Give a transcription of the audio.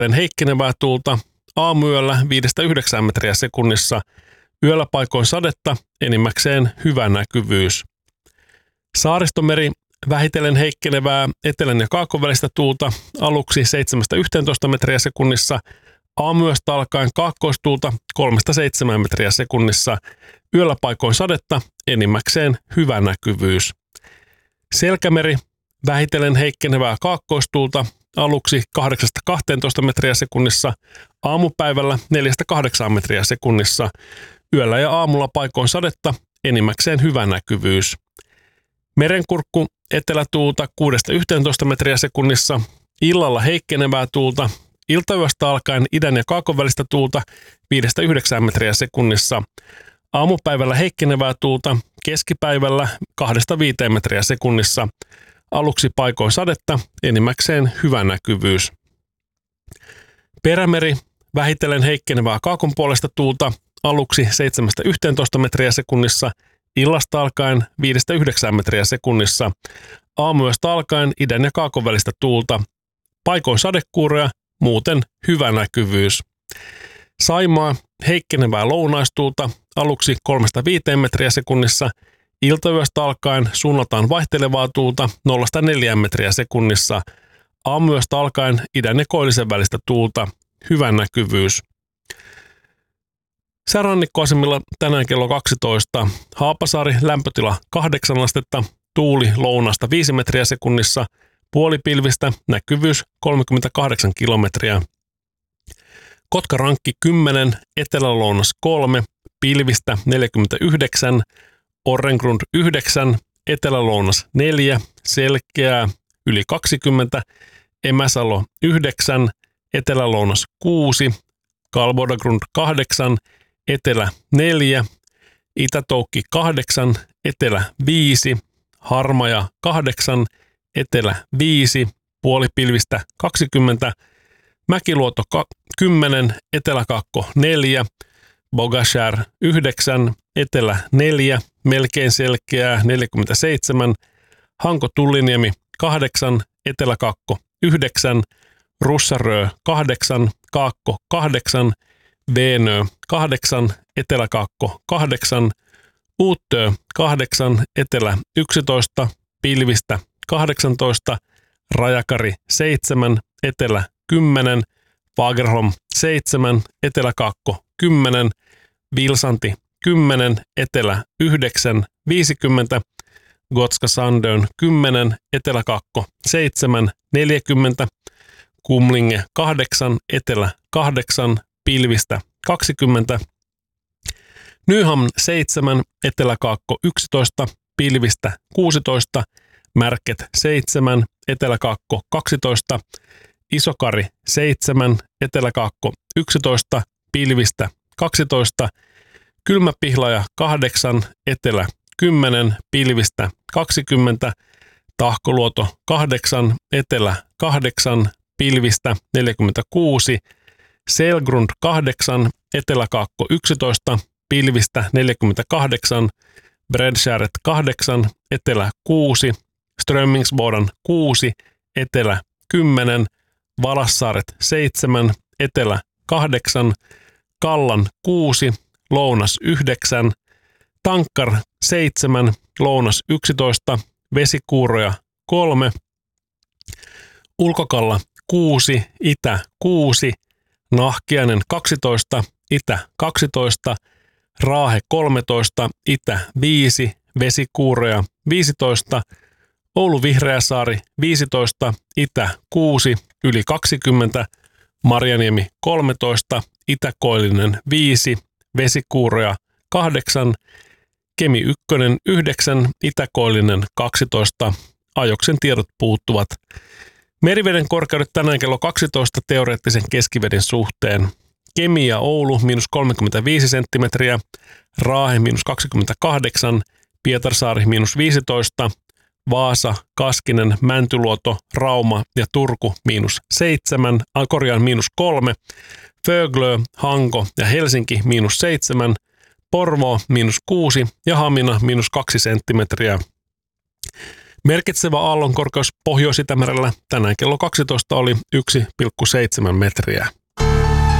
heikkenevää tuulta, aamuyöllä 5-9 metriä sekunnissa, yöllä paikoin sadetta, enimmäkseen hyvä näkyvyys. Saaristomeri, vähitellen heikkenevää etelän ja kaakon välistä tuulta, aluksi 7-11 metriä sekunnissa, aamuyöstä alkaen kaakkoistuulta 3-7 metriä sekunnissa, yöllä paikoin sadetta, enimmäkseen hyvä näkyvyys. Selkämeri, vähitellen heikkenevää kaakkoistuulta, aluksi 8-12 metriä sekunnissa, aamupäivällä 4-8 metriä sekunnissa, yöllä ja aamulla paikoin sadetta, enimmäkseen hyvä näkyvyys. Merenkurkku, etelätuulta 6-11 metriä sekunnissa, illalla heikkenevää tuulta, iltayöstä alkaen idän ja kaakon välistä tuulta 5-9 metriä sekunnissa, aamupäivällä heikkenevää tuulta, keskipäivällä 2-5 metriä sekunnissa, aluksi paikoin sadetta, enimmäkseen hyvä näkyvyys. Perämeri, vähitellen heikkenevää kaakon puolesta tuulta, aluksi 7-11 metriä sekunnissa, illasta alkaen 5-9 metriä sekunnissa, aamuyöstä alkaen idän ja kaakon välistä tuulta, paikoin sadekuuroja, muuten hyvä näkyvyys. Saimaa, heikkenevää lounaistuulta, aluksi 3-5 metriä sekunnissa, iltayöstä alkaen suunnataan vaihtelevaa tuulta 0-4 metriä sekunnissa, aamuyöstä alkaen idän ja koillisen välistä tuulta, hyvä näkyvyys. Säärannikkoasemilla tänään kello 12, Haapasaari lämpötila 8 astetta, tuuli lounasta 5 metriä sekunnissa, puolipilvistä, näkyvyys 38 kilometriä. Kotkarankki 10, etelälounas 3, pilvistä 49, Orrengrund 9, etelälounas 4, selkeää yli 20, Emäsalo 9, etelälounas 6, Kalbodagrund 8, etelä 4, Itätoukki 8, etelä 5, Harmaja 8, etelä 5, puolipilvistä 20, Mäkiluoto 10, eteläkaakko 4, Bogashär 9, etelä 4, melkein selkeää 47, Hanko-Tulliniemi 8, eteläkaakko 9, Russarö 8, kaakko 8, Veenö 8, eteläkaakko 8, Uuttöö 8, etelä 11, pilvistä 18, Rajakari 7, etelä 10, Fagerholm 7, eteläkaakko 10, Vilsanti 10, etelä 9, 50, Gotska Sandön 10, eteläkaakko 7, 40, Kumlinge 8, etelä 8, pilvistä 20, Nyhamn 7, eteläkaakko 11, pilvistä 16, Märket 7, eteläkaakko 12, Isokari 7, eteläkaakko 11, pilvistä 12, Kylmäpihlaja 8, etelä 10, pilvistä 20, Tahkoluoto 8, etelä 8, pilvistä 46, Selgrund 8, eteläkaakko 11, pilvistä 48, Bredskäret 8, etelä 6, Strömmingsbodan 6, etelä 10, Valassaaret 7, etelä 8, Kallan 6, lounas 9, Tankkar 7, lounas 11, Vesikuuroja 3, Ulkokalla 6, itä 6, Nahkiainen 12, itä 12, Raahe 13, itä 5, Vesikuuroja 15, Oulu Vihreäsaari 15, itä 6, yli 20, Marjaniemi 13, Itäkoillinen 5, Vesikuuroja 8, Kemi 1 9, Itäkoillinen 12, ajoksen tiedot puuttuvat. Meriveden korkeudet tänään kello 12 teoreettisen keskiveden suhteen. Kemi ja Oulu -35 senttimetriä, Raahe -28, Pietarsaari -15, Vaasa, Kaskinen, Mäntyluoto, Rauma ja Turku -7, -3, Föglö, Hanko ja Helsinki -7, Porvoo -6 ja Hamina -2 senttimetriä. Merkitsevä aallonkorkeus Pohjois-Itämerellä tänään kello 12 oli 1,7 metriä.